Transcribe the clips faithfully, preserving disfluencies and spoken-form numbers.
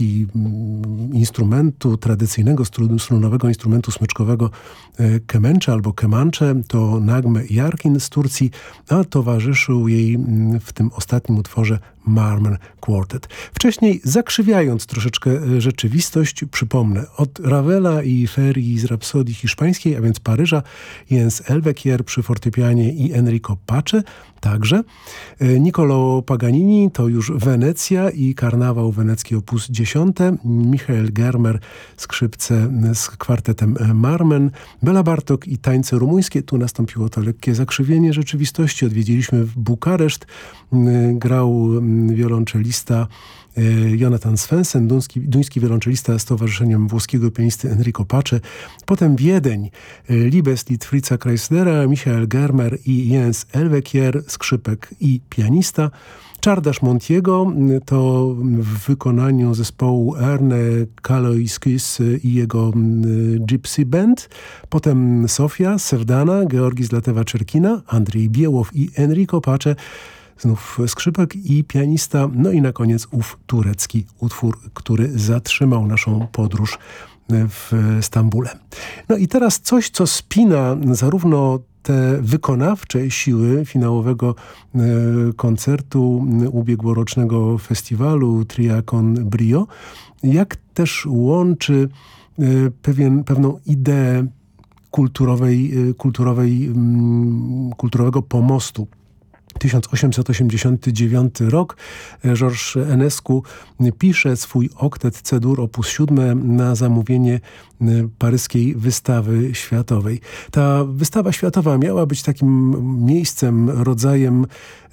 muzyki, instrumentu, tradycyjnego strunowego instrumentu smyczkowego kemencze albo kemancze to Nagme Jarkin z Turcji, a towarzyszył jej w tym ostatnim utworze Marmen Quartet. Wcześniej, zakrzywiając troszeczkę rzeczywistość, przypomnę, od Ravela i Ferii z Rapsodii Hiszpańskiej, a więc Paryża, Jens Elvekier przy fortepianie i Enrico Pace także. Niccolò Paganini to już Wenecja i Karnawał Wenecki op. dziesięć. Michael Germer skrzypce z kwartetem Marmen. Bela Bartok i tańce rumuńskie. Tu nastąpiło to lekkie zakrzywienie rzeczywistości. Odwiedziliśmy Bukareszt. Grał wiolonczelista Jonathan Svensson, duński, duński wiolonczelista z towarzyszeniem włoskiego pianisty Enrico Pace. Potem Wiedeń, Liebeslied Fritza Kreislera, Michael Germer i Jens Elvekier, skrzypek i pianista. Czardasz Montiego to w wykonaniu zespołu Erne Kaloiskis i jego Gypsy Band. Potem Sofia, Sevdana, Georgi Zlatewa-Czerkina, Andrzej Biełow i Enrico Pace. Znów skrzypek i pianista. No i na koniec ów turecki utwór, który zatrzymał naszą podróż w Stambule. No i teraz coś, co spina zarówno te wykonawcze siły finałowego e, koncertu ubiegłorocznego festiwalu Tria con Brio, jak też łączy e, pewien, pewną ideę kulturowej, e, kulturowej, m, kulturowego pomostu. tysiąc osiemset osiemdziesiąty dziewiąty rok. Georges Enescu pisze swój oktet C-dur op. siedem na zamówienie paryskiej wystawy światowej. Ta wystawa światowa miała być takim miejscem, rodzajem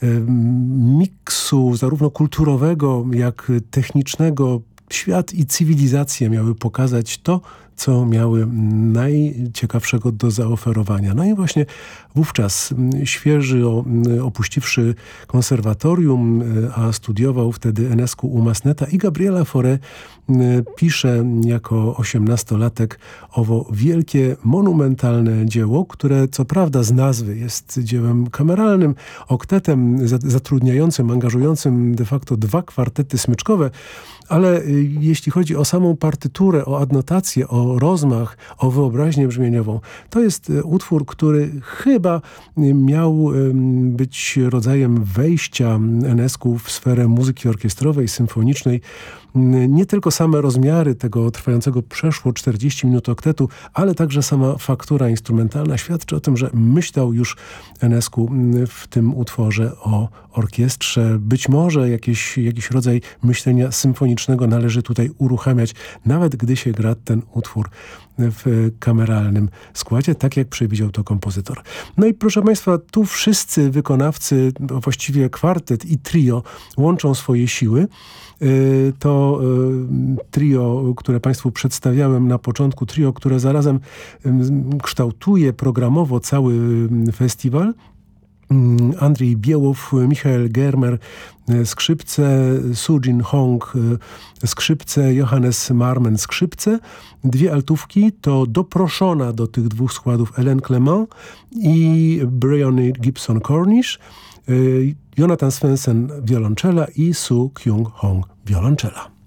miksu zarówno kulturowego, jak technicznego. Świat i cywilizacja miały pokazać to, co miały najciekawszego do zaoferowania. No i właśnie wówczas świeży, opuściwszy konserwatorium, a studiował wtedy Enescu u Masneta i Gabriela Fauré, pisze jako osiemnastolatek owo wielkie, monumentalne dzieło, które co prawda z nazwy jest dziełem kameralnym, oktetem zatrudniającym, angażującym de facto dwa kwartety smyczkowe, ale jeśli chodzi o samą partyturę, o adnotację, o rozmach, o wyobraźnię brzmieniową, to jest utwór, który chyba miał być rodzajem wejścia Enescu w sferę muzyki orkiestrowej, symfonicznej. Nie tylko same rozmiary tego trwającego przeszło czterdzieści minut oktetu, ale także sama faktura instrumentalna świadczy o tym, że myślał już Enescu w tym utworze o orkiestrze. Być może jakiś, jakiś rodzaj myślenia symfonicznego należy tutaj uruchamiać, nawet gdy się gra ten utwór w kameralnym składzie, tak jak przewidział to kompozytor. No i proszę Państwa, tu wszyscy wykonawcy, właściwie kwartet i trio łączą swoje siły. To trio, które Państwu przedstawiałem na początku, trio, które zarazem kształtuje programowo cały festiwal. Andrzej Biełow, Michael Germer, skrzypce, Sujin Hong, skrzypce, Johannes Marmen, skrzypce. Dwie altówki to doproszona do tych dwóch składów Hélène Clement i Bryony Gibson Cornish, Jonathan Svensson, wiolonczela i Soo Kyung Hong, wiolonczela.